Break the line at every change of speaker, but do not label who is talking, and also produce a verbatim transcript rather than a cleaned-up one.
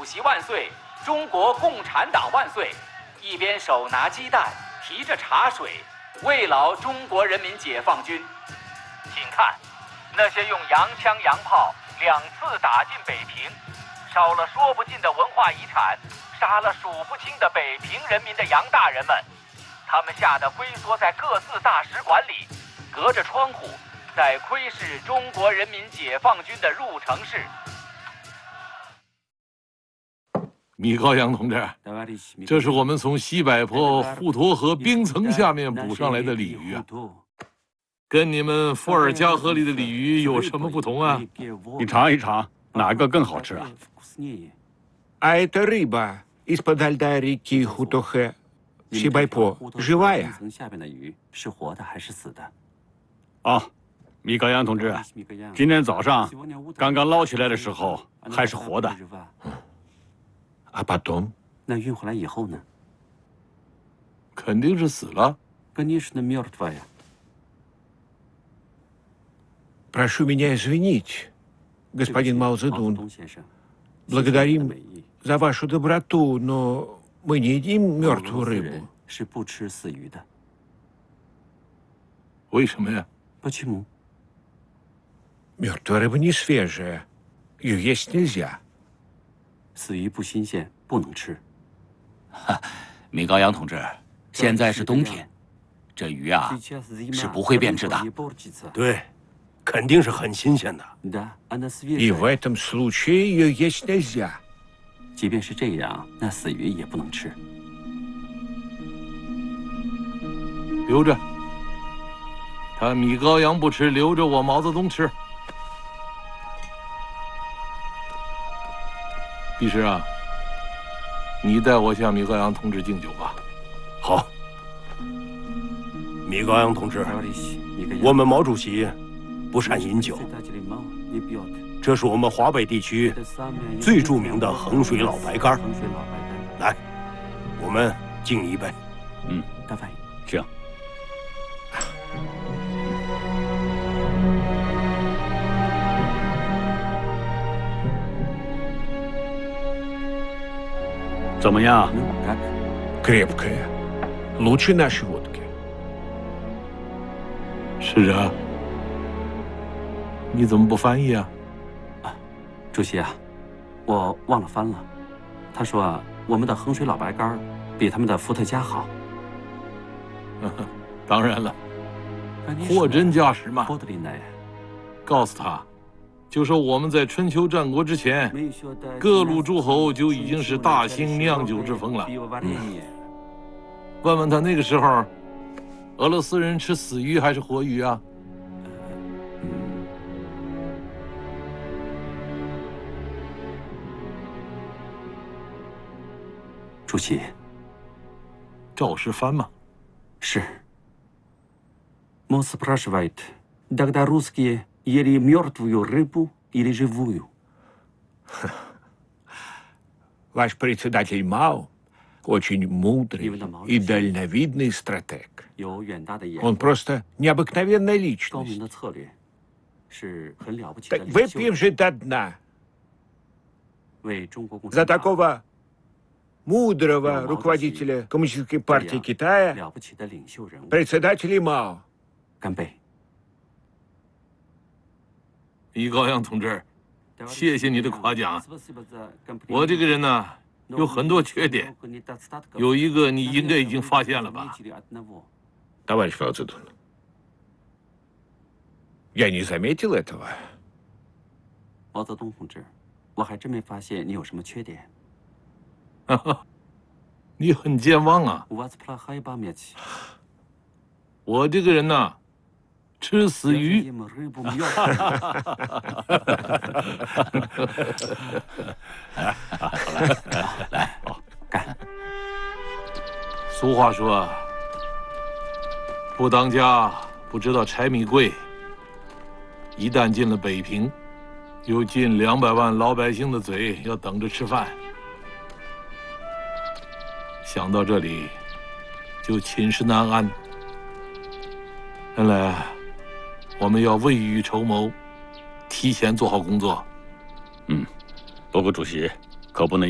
主席万岁，中国共产党万岁，一边手拿鸡蛋，提着茶水，慰劳中国人民解放军。请看，那些用洋枪洋炮两次打进北平，烧了说不尽的文化遗产，杀了数不清的北平人民的洋大人们，他们吓得龟缩在各自大使馆里，隔着窗户在窥视中国人民解放军的入城式。
米高扬同志，这是我们从西柏坡滹沱河冰层下面捕上来的鲤鱼啊，跟你们伏尔加河里的鲤鱼有什么不同啊？
你尝一尝，哪个更好吃啊？
А эта рыба из-под льда реки Хутохе, Сибайпо, живая?
啊，米高扬同志，今天早上刚刚捞起来的时候还是活的。
А потом?
那运回来以后呢？
肯定是死了。
Конечно, мертвая.
Прошу меня извинить, господин Мао Цзэдун. Благодарим за вашу доброту, но мы не едим мертвую рыбу.
是不吃死鱼的。
为什么呀？
Почему?
Мертвая рыба не свежая. Ее есть нельзя.
死鱼不新鲜，不能吃。
哈，米高扬同志，现在是冬天，这鱼啊是不会变质的。
对，肯定是很新鲜的。
И в этом случае ее есть нельзя.
即便是这样，那死鱼也不能吃。
留着。他米高扬不吃，留着我毛泽东吃。 律师啊，你代我向米高扬同志敬酒吧。
好，米高扬同志，我们毛主席不善饮酒，这是我们华北地区最著名的衡水老白干。来，我们敬一杯。
嗯，行。 怎么样？
Крепкая, лучше нашей водки.
是啊，你怎么不翻译啊？
啊，主席啊，我忘了翻了。他说啊，我们的衡水老白干比他们的伏特加好。
当然了，货真价实嘛。 告诉他。 就说我们在春秋战国之前，各路诸侯就已经是大兴酿酒之风了。嗯，问问他那个时候，俄罗斯人吃死鱼还是活鱼啊？
主席，
赵世藩嘛。
是。Он спрашивает, тогда русские ели мертвую рыбу или живую?
Ваш председатель Мао очень мудрый и дальновидный стратег. Он просто необыкновенная личность. Так выпьем же до дна. За такого мудрого руководителя Коммунистической партии Китая, председателя Мао.
干杯！
米高扬同志，谢谢你的夸奖。我这个人呢，有很多缺点，有一个你应该已经发现了吧？
Товарищ Мао Цзэдун, я не заметил этого.
毛泽东同志，我还真没发现你有什么缺点。
哈哈，你很健忘啊！我这个人呢。 吃死鱼。
来，来，干！
俗话说，不当家不知道柴米贵。一旦进了北平，有近两百万老百姓的嘴要等着吃饭。想到这里，就寝食难安。看来。 我们要未雨绸缪，提前做好工作。
嗯，不过主席可不能。